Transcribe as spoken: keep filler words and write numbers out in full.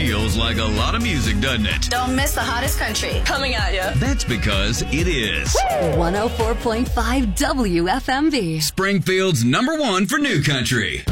Feels like a lot of music, doesn't it? Don't miss the hottest country coming at you. That's because it is one oh four point five W F M V. Springfield's number one for new country.